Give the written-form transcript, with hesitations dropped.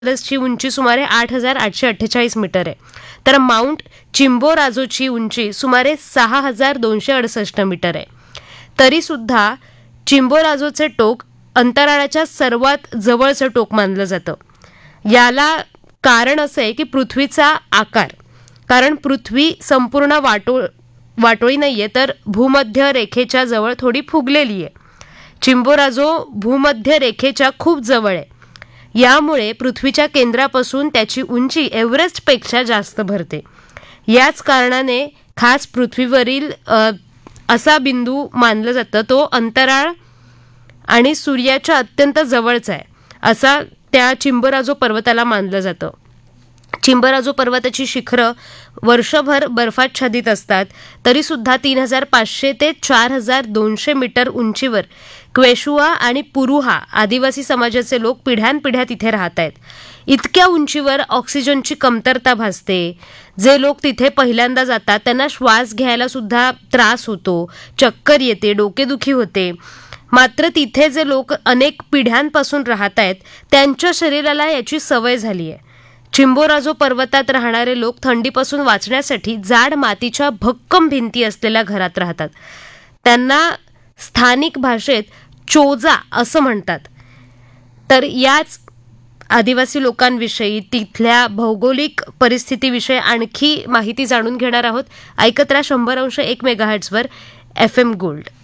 एव्हरेस्टची उंची सुमारे 8,848 मीटर आहे. तर माउंट चिम्बोराजोची उंची सुमारे 6,268 मीटर आहे. तरी सुद्धा चिम्बोराजोचे टोक अंतराळाच्या सर्वात जवळचं टोक मानलं जातं. याला कारण असं आहे की पृथ्वीचा आकार, कारण पृथ्वी संपूर्ण वाटोळी नाहीये, तर भूमध्य रेखेच्या जवळ थोडी फुगलेली आहे. चिम्बोराजो भूमध्य रेखेच्या खूप जवळ आहे. यामुळे पृथ्वीच्या केंद्रापासून त्याची उंची एव्हरेस्टपेक्षा जास्त भरते. याच कारणाने खास पृथ्वीवरील असा बिंदू मानलं जातं तो अंतराळ आणि सूर्याच्या अत्यंत जवळचा आहे, असा त्या चिम्बोराजो पर्वताला मानलं जातं. चिम्बोराजो पर्वताची शिखरं वर्षभर बर्फाच्छादित असतात. तरीसुद्धा 3,500 ते 4,200 मीटर उंचीवर क्वेशुआ आणि पुरुहा आदिवासी समाजाचे लोक पिढ्यानपिढ्या तिथे राहत आहेत. इतक्या उंचीवर ऑक्सिजनची कमतरता भासते. जे लोक तिथे पहिल्यांदा जातात त्यांना श्वास घ्यायला सुद्धा त्रास होतो, चक्कर येते, डोकेदुखी होते. मात्र तिथे जे लोक अनेक पिढ्यांपासून राहत आहेत त्यांच्या शरीराला याची सवय झाली आहे. चिम्बोराजो पर्वतात राहणारे लोक थंडीपासून वाचण्यासाठी जाड मातीच्या भक्कम भिंती असलेल्या घरात राहतात. त्यांना स्थानिक भाषेत चोजा असं म्हणतात. तर याच आदिवासी लोकांविषयी, तिथल्या भौगोलिक परिस्थितीविषयी आणखी माहिती जाणून घेणार आहोत. ऐकत राहा 100.1 मेगाहर्ट्झवर FM गोल्ड.